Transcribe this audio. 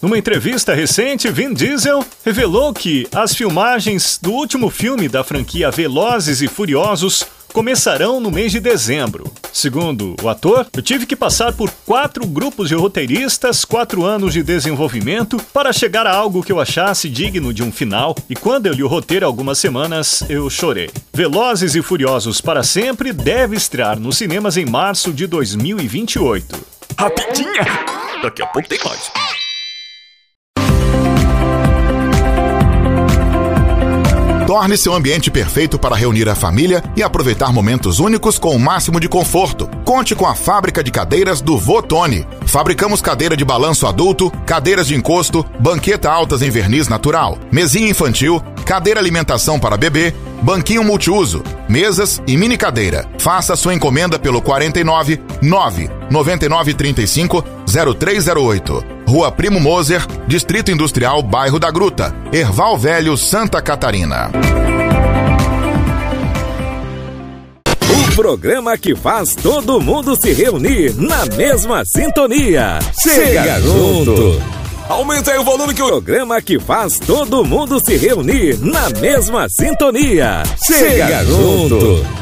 Numa entrevista recente, Vin Diesel revelou que as filmagens do último filme da franquia Velozes e Furiosos começarão no mês de dezembro. Segundo o ator, eu tive que passar por 4 grupos de roteiristas, 4 anos de desenvolvimento para chegar a algo que eu achasse digno de um final, e quando eu li o roteiro há algumas semanas, eu chorei. Velozes e Furiosos para Sempre deve estrear nos cinemas em março de 2028. Rapidinha! Daqui a pouco tem mais. Torne seu ambiente perfeito para reunir a família e aproveitar momentos únicos com o máximo de conforto. Conte com a fábrica de cadeiras do Votone. Fabricamos cadeira de balanço adulto, cadeiras de encosto, banqueta altas em verniz natural, mesinha infantil, cadeira alimentação para bebê, banquinho multiuso, mesas e mini cadeira. Faça sua encomenda pelo 49 9 99 35 0308. Rua Primo Moser, Distrito Industrial, Bairro da Gruta, Erval Velho, Santa Catarina. O programa que faz todo mundo se reunir na mesma sintonia. Chega junto! Aumenta aí o volume que o programa que faz todo mundo se reunir na mesma sintonia. Chega junto!